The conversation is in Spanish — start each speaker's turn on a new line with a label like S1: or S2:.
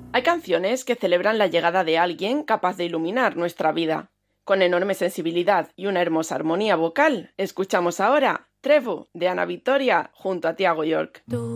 S1: Hay canciones que celebran la llegada de alguien capaz de iluminar nuestra vida. Con enorme sensibilidad y una hermosa armonía vocal, escuchamos ahora Trevo de Ana Victoria junto a Tiago York.